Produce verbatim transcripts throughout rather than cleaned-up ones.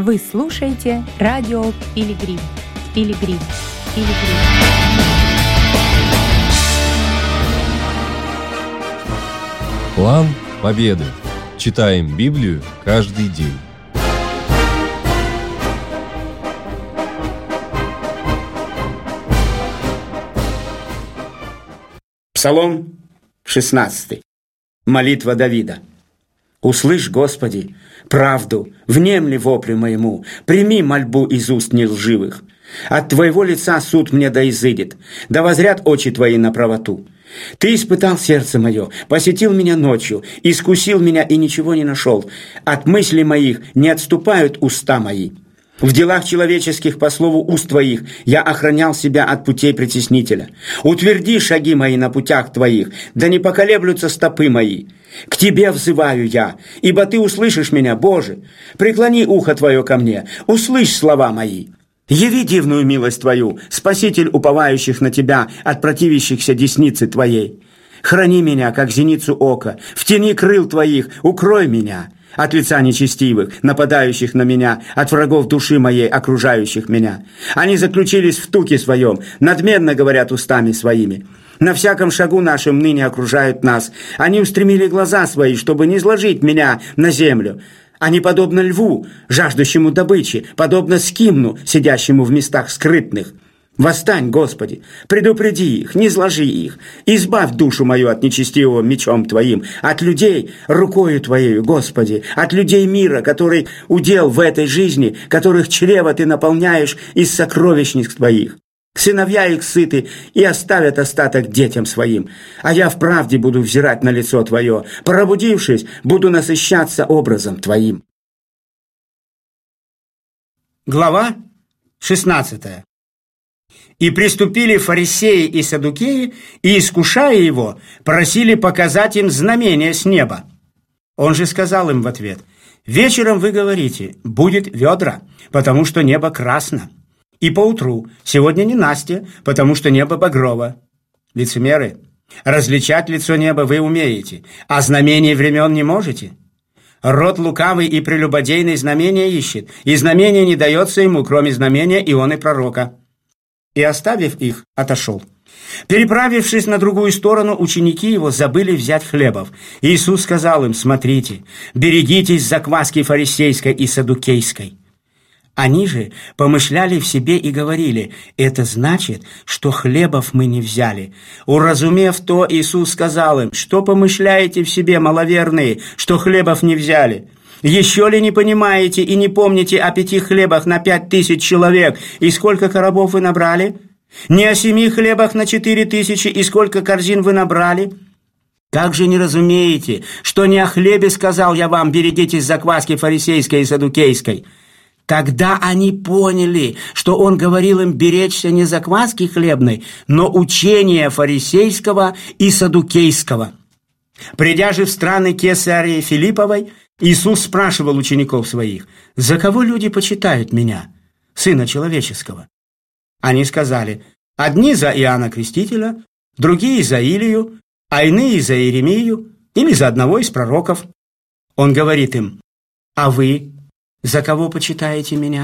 Вы слушаете радио Пилигрим. Пилигрим. Пилигрим. План победы. Читаем Библию каждый день. Псалом шестнадцатый. Молитва Давида. «Услышь, Господи, правду, внемли воплю моему, прими мольбу из уст нелживых. От Твоего лица суд мне да изыдет, да возрят очи Твои на правоту. Ты испытал сердце мое, посетил меня ночью, искусил меня и ничего не нашел. От мыслей моих не отступают уста мои. В делах человеческих по слову уст Твоих я охранял себя от путей притеснителя. Утверди шаги мои на путях Твоих, да не поколеблются стопы мои. К Тебе взываю я, ибо Ты услышишь меня, Боже. Преклони ухо Твое ко мне, услышь слова мои. Яви дивную милость Твою, Спаситель уповающих на Тебя от противящихся десницы Твоей. Храни меня, как зеницу ока, в тени крыл Твоих укрой меня от лица нечестивых, нападающих на меня, от врагов души моей, окружающих меня. Они заключились в туке своем, надменно говорят устами своими. На всяком шагу нашем ныне окружают нас. Они устремили глаза свои, чтобы не сложить меня на землю. Они подобно льву, жаждущему добычи, подобно скимну, сидящему в местах скрытных. Восстань, Господи, предупреди их, не зложи их, избавь душу мою от нечестивого мечом Твоим, от людей рукою Твоею, Господи, от людей мира, который удел в этой жизни, которых чрево Ты наполняешь из сокровищниц Твоих. Сыновья их сыты и оставят остаток детям своим, а я вправде буду взирать на лицо Твое, пробудившись, буду насыщаться образом Твоим». Глава шестнадцатая. «И приступили фарисеи и саддукеи, и, искушая его, просили показать им знамение с неба. Он же сказал им в ответ: вечером вы говорите, будет ведра, потому что небо красно. И поутру, сегодня не Настя, потому что небо багрово. Лицемеры, различать лицо неба вы умеете, а знамений времен не можете. Род лукавый и прелюбодейный знамения ищет, и знамение не дается ему, кроме знамения Ионы пророка». И, оставив их, отошел. Переправившись на другую сторону, ученики его забыли взять хлебов. Иисус сказал им: смотрите, берегитесь закваски фарисейской и саддукейской. Они же помышляли в себе и говорили: это значит, что хлебов мы не взяли. Уразумев то, Иисус сказал им: что помышляете в себе, маловерные, что хлебов не взяли? Еще ли не понимаете и не помните о пяти хлебах на пять тысяч человек, и сколько коробов вы набрали? Не о семи хлебах на четыре тысячи, и сколько корзин вы набрали? Как же не разумеете, что не о хлебе сказал я вам: берегитесь закваски фарисейской и саддукейской? Тогда они поняли, что он говорил им беречься не закваски хлебной, но учения фарисейского и саддукейского. Придя же в страны Кесарии Филипповой, Иисус спрашивал учеников своих: «За кого люди почитают меня, Сына Человеческого?» Они сказали: одни за Иоанна Крестителя, другие за Илию, а иные за Иеремию или за одного из пророков. Он говорит им: «А вы за кого почитаете меня?»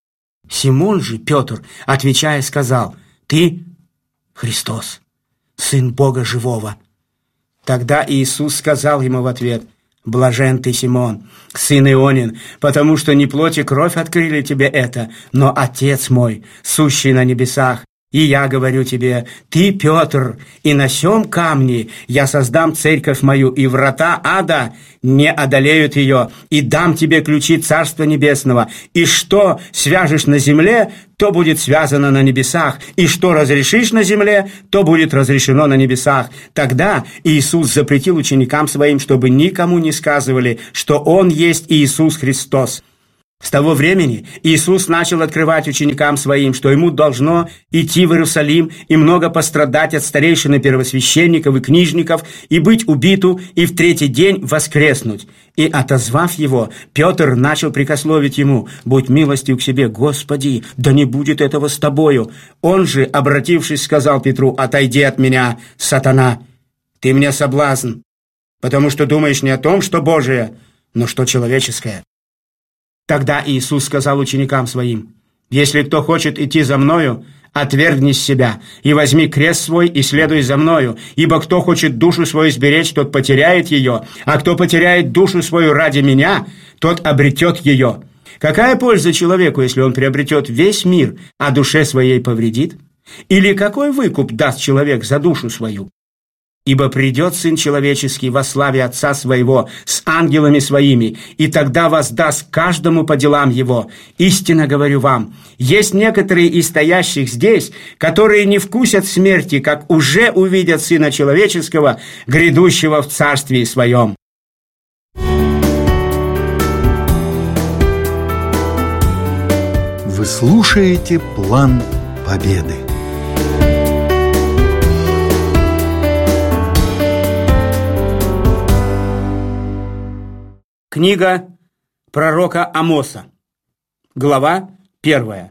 Симон же Петр, отвечая, сказал: «Ты Христос, Сын Бога Живого». Тогда Иисус сказал ему в ответ: «Блажен ты, Симон, сын Ионин, потому что не плоть и кровь открыли тебе это, но Отец мой, сущий на небесах. И я говорю тебе: ты, Петр, и на сем камне я создам церковь мою, и врата ада не одолеют ее, и дам тебе ключи Царства Небесного. И что свяжешь на земле, то будет связано на небесах, и что разрешишь на земле, то будет разрешено на небесах». Тогда Иисус запретил ученикам своим, чтобы никому не сказывали, что Он есть Иисус Христос. С того времени Иисус начал открывать ученикам своим, что ему должно идти в Иерусалим и много пострадать от старейшин и первосвященников и книжников, и быть убиту, и в третий день воскреснуть. И, отозвав его, Петр начал прикословить ему: «Будь милостив к себе, Господи, да не будет этого с тобою». Он же, обратившись, сказал Петру: «Отойди от меня, сатана, ты мне соблазн, потому что думаешь не о том, что Божие, но что человеческое». Тогда Иисус сказал ученикам своим: «Если кто хочет идти за Мною, отвергни себя и возьми крест свой и следуй за Мною, ибо кто хочет душу свою сберечь, тот потеряет ее, а кто потеряет душу свою ради Меня, тот обретет ее. Какая польза человеку, если он приобретет весь мир, а душе своей повредит? Или какой выкуп даст человек за душу свою? Ибо придет Сын Человеческий во славе Отца Своего с ангелами Своими, и тогда воздаст каждому по делам его. Истинно говорю вам, есть некоторые из стоящих здесь, которые не вкусят смерти, как уже увидят Сына Человеческого, грядущего в Царствии Своем». Вы слушаете «План Победы». Книга пророка Амоса, глава первая.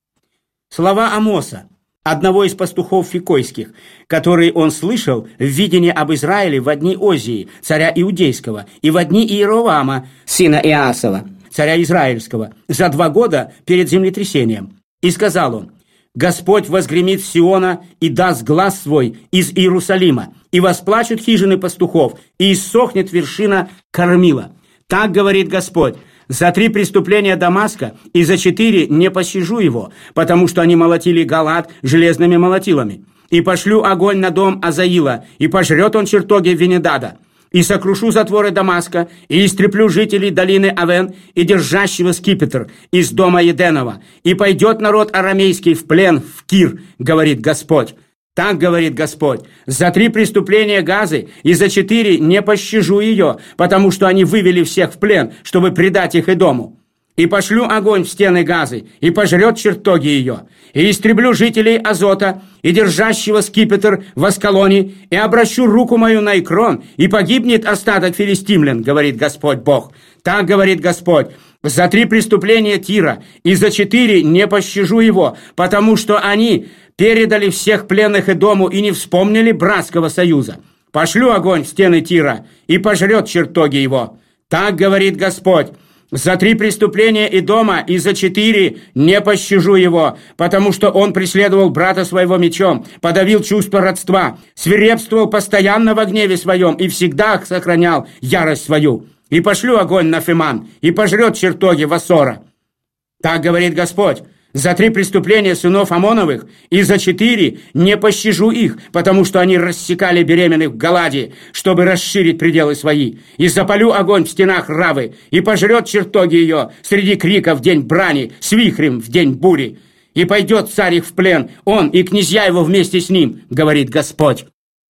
Слова Амоса, одного из пастухов фикойских, которые он слышал в видении об Израиле во дни Озии, царя Иудейского, и во дни Иеровама, сына Иасова, царя Израильского, за два года перед землетрясением. И сказал он: «Господь возгремит с Сиона и даст глас свой из Иерусалима, и восплачут хижины пастухов, и иссохнет вершина Кормила. Так говорит Господь: за три преступления Дамаска и за четыре не пощажу его, потому что они молотили Галаат железными молотилами. И пошлю огонь на дом Азаила, и пожрет он чертоги Венедада. И сокрушу затворы Дамаска, и истреплю жителей долины Авен и держащего скипетр из дома Еденова. И пойдет народ арамейский в плен в Кир, говорит Господь. Так говорит Господь: за три преступления Газы и за четыре не пощажу ее, потому что они вывели всех в плен, чтобы предать их Эдому. И пошлю огонь в стены Газы, и пожрет чертоги ее, и истреблю жителей Азота, и держащего скипетр в Аскалоне, и обращу руку мою на Экрон, и погибнет остаток филистимлян, говорит Господь Бог. Так говорит Господь: за три преступления Тира и за четыре не пощажу его, потому что они передали всех пленных Эдому и не вспомнили братского союза. Пошлю огонь в стены Тира, и пожрет чертоги его. Так говорит Господь: за три преступления Эдома и за четыре не пощажу его, потому что он преследовал брата своего мечом, подавил чувство родства, свирепствовал постоянно во гневе своем и всегда сохранял ярость свою. И пошлю огонь на Фиман, и пожрет чертоги Вассора. Так говорит Господь: за три преступления сынов Амоновых и за четыре не пощажу их, потому что они рассекали беременных в Галаде, чтобы расширить пределы свои. И запалю огонь в стенах Равы, и пожрет чертоги ее среди крика в день брани, с вихрем в день бури. И пойдет царь их в плен, он и князья его вместе с ним, говорит Господь».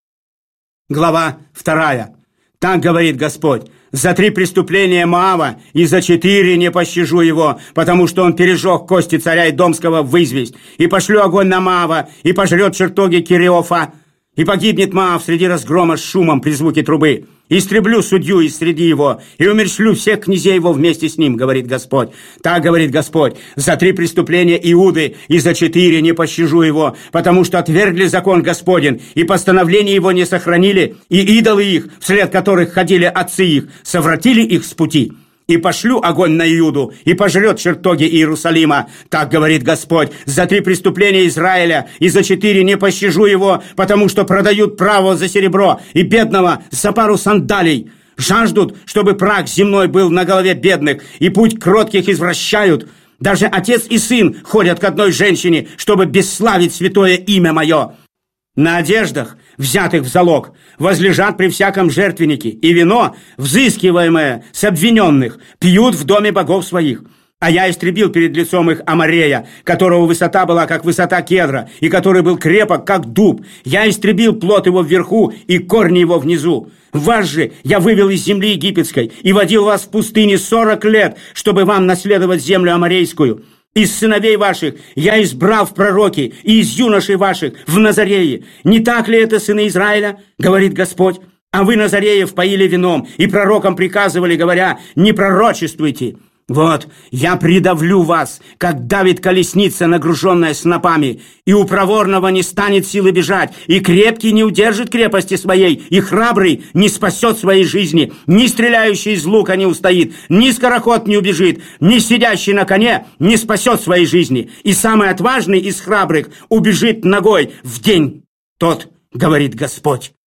Глава вторая. Так говорит Господь: за три преступления Моава и за четыре не пощажу его, потому что он пережег кости царя Эдомского в известь. И пошлю огонь на Моава, и пожрет чертоги Кириофа, и погибнет Моав среди разгрома с шумом при звуке трубы. Истреблю судью из среди его, и умерщвлю всех князей его вместе с ним, говорит Господь. Так говорит Господь: за три преступления Иуды и за четыре не пощажу его, потому что отвергли закон Господень, и постановления его не сохранили, и идолы их, вслед которых ходили отцы их, совратили их с пути. И пошлю огонь на Иуду, и пожрет чертоги Иерусалима. Так говорит Господь: за три преступления Израиля и за четыре не пощажу его, потому что продают правого за серебро и бедного за пару сандалий. Жаждут, чтобы прах земной был на голове бедных, и путь кротких извращают. Даже отец и сын ходят к одной женщине, чтобы бесславить святое имя мое. На одеждах, взятых в залог, возлежат при всяком жертвеннике, и вино, взыскиваемое с обвиненных, пьют в доме богов своих. А я истребил перед лицом их Аморея, которого высота была, как высота кедра, и который был крепок, как дуб. Я истребил плод его вверху и корни его внизу. Вас же я вывел из земли египетской и водил вас в пустыне сорок лет, чтобы вам наследовать землю аморейскую. Из сыновей ваших я избрал в пророки, и из юношей ваших в Назареи. Не так ли это сыны Израиля, говорит Господь? А вы Назареев поили вином, и пророкам приказывали, говоря: не пророчествуйте. Вот, я придавлю вас, как давит колесница, нагруженная снопами, и у проворного не станет силы бежать, и крепкий не удержит крепости своей, и храбрый не спасет своей жизни, ни стреляющий из лука не устоит, ни скороход не убежит, ни сидящий на коне не спасет своей жизни, и самый отважный из храбрых убежит ногой в день тот, говорит Господь.